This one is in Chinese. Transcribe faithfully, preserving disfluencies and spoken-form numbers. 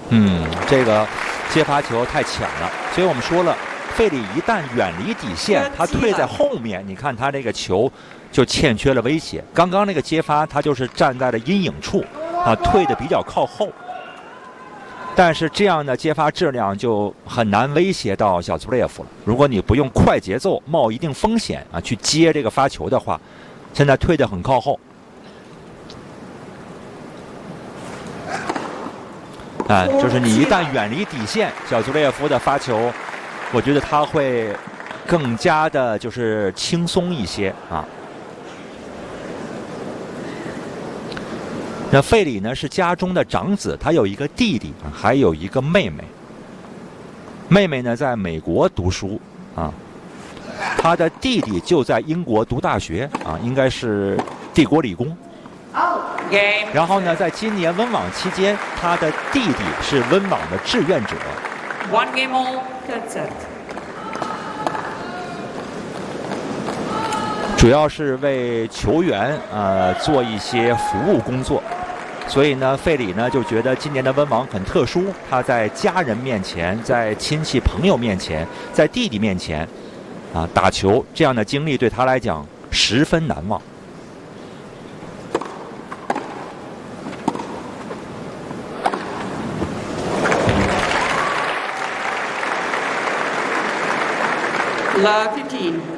嗯，这个接发球太浅了，所以我们说了，费里一旦远离底线，他退在后面，你看他这个球就欠缺了威胁。刚刚那个接发，他就是站在了阴影处，啊，退的比较靠后。但是这样的接发质量就很难威胁到小祖列夫了。如果你不用快节奏、冒一定风险啊去接这个发球的话，现在退得很靠后。啊，就是你一旦远离底线，小祖列夫的发球，我觉得他会更加的就是轻松一些啊。那费里呢是家中的长子，他有一个弟弟，还有一个妹妹。妹妹呢在美国读书啊，他的弟弟就在英国读大学啊，应该是帝国理工。然后呢，在今年温网期间，他的弟弟是温网的志愿者。 One game all, third set. 主要是为球员呃做一些服务工作，所以呢，费里呢就觉得今年的温网很特殊，他在家人面前、在亲戚朋友面前、在弟弟面前啊打球，这样的经历对他来讲十分难忘。 Love fifteen.